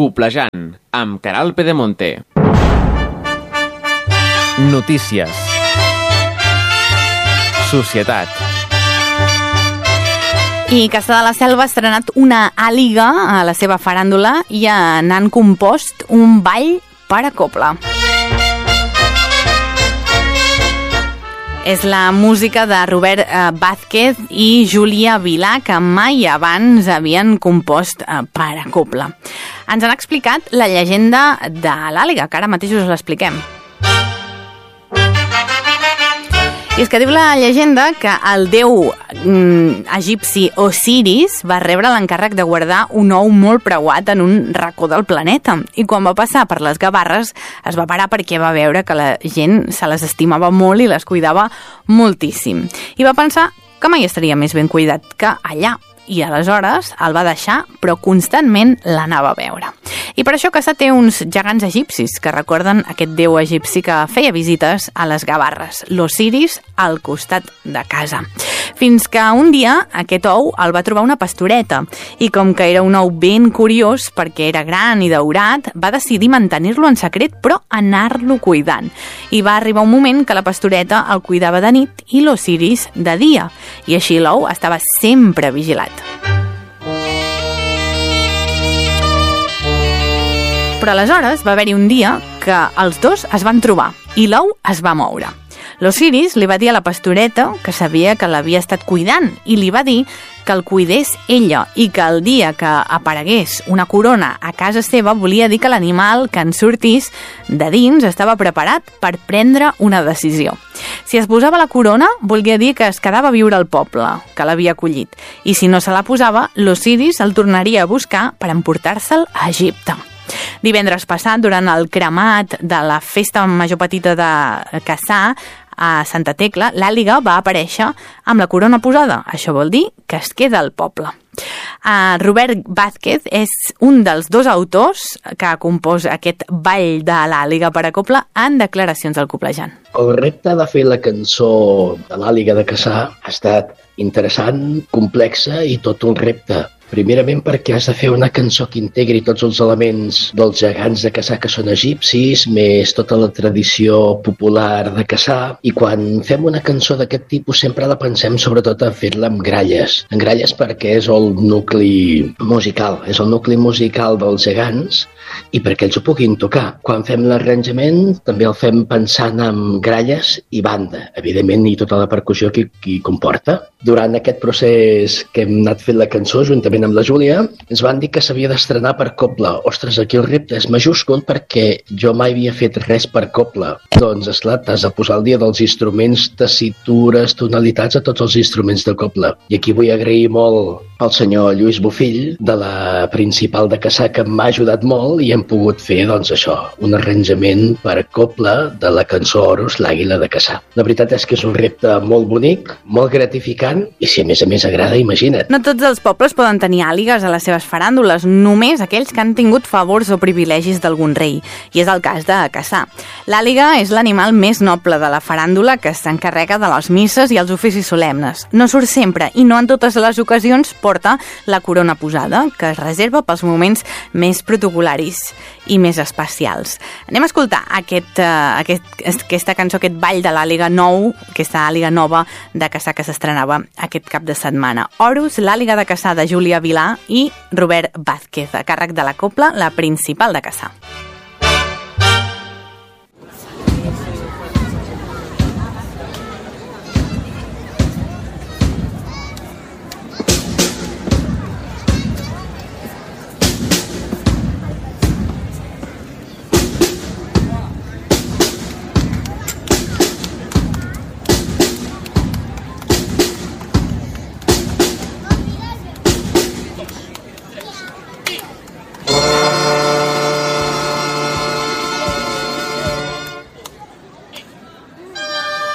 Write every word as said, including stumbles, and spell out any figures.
Coplejant, amb Caral Pedemonte. Notícies. Societat. I Cassà de la Selva ha estrenat una àliga a la seva faràndula i n'han compost un ball per a cobla. És la música de Robert eh, Vázquez i Júlia Vilà, que mai abans havien compost eh, per a cobla. Ens han explicat la llegenda de l'àliga, que ara mateix us l'expliquem. I és que diu la llegenda que el déu mm, egipci Osiris va rebre l'encàrrec de guardar un ou molt preuat en un racó del planeta. I quan va passar per les Gavarres es va parar perquè va veure que la gent se les estimava molt i les cuidava moltíssim. I va pensar que mai estaria més ben cuidat que allà. I aleshores el va deixar, però constantment l'anava a veure. I per això Cassà té uns gegants egipcis que recorden aquest déu egipci que feia visites a les Gavarres, l'Osiris, al costat de casa. Fins que un dia aquest ou el va trobar una pastoreta i com que era un ou ben curiós perquè era gran i daurat, va decidir mantenir-lo en secret però anar-lo cuidant. I va arribar un moment que la pastoreta el cuidava de nit i l'Osiris de dia. I així l'ou estava sempre vigilat. Però aleshores va haver-hi un dia que els dos es van trobar i l'ou es va moure. L'Osiris li va dir a la pastoreta que sabia que l'havia estat cuidant i li va dir que el cuidés ella i que el dia que aparegués una corona a casa seva volia dir que l'animal que en sortís de dins estava preparat per prendre una decisió. Si es posava la corona, volia dir que es quedava a viure al poble, que l'havia acollit. I si no se la posava, l'Osiris el tornaria a buscar per emportar-se'l a Egipte. Divendres passat, durant el cremat de la festa major petita de Cassà, a Santa Tecla, l'àliga va aparèixer amb la corona posada. Això vol dir que es queda al poble. Uh, Robert Vázquez és un dels dos autors que ha compost aquest ball de l'àliga per a cobla en declaracions al Coplejant. El repte de fer la cançó de l'àliga de Cassà ha estat interessant, complexa i tot un repte. Primerament perquè has de fer una cançó que integri tots els elements dels gegants de Cassà que són egipcis, més tota la tradició popular de Cassà. I quan fem una cançó d'aquest tipus sempre la pensem sobretot a fer-la amb gralles. En gralles perquè és el nucli musical, és el nucli musical dels gegants i perquè ells ho puguin tocar. Quan fem l'arranjament també el fem pensant en gralles i banda, evidentment, i tota la percussió que hi comporta. Durant aquest procés que hem anat fent la cançó, juntament amb la Júlia, ens van dir que s'havia d'estrenar per cobla. Ostres, aquí el repte és majúscul perquè jo mai havia fet res per cobla. Doncs, esclar, t'has de posar al dia dels instruments, tessitures, tonalitats a tots els instruments de cobla. I aquí vull agrair molt al senyor Lluís Bofill, de la principal de Cassà, que m'ha ajudat molt i hem pogut fer, doncs, això, un arranjament per cobla de la cançó Horus, l'àguila de Cassà. La veritat és que és un repte molt bonic, molt gratificant, i si a més a més agrada, imagina't. No tots els pobles poden tenir àligues a les seves faràndules, només aquells que han tingut favors o privilegis d'algun rei, i és el cas de Cassà. L'àliga és l'animal més noble de la faràndula que s'encarrega de les misses i els oficis solemnes. No surt sempre i no en totes les ocasions porta la corona posada, que es reserva pels moments més protocolaris i més especials. Anem a escoltar aquest, uh, aquest, aquesta cançó, aquest ball de l'àliga nou, aquesta àliga nova de Cassà que s'estrenava aquest cap de setmana. Horus, l'àliga de Cassà de Júlia Vilà i Robert Vázquez, a càrrec de la cobla, la principal de Cassà.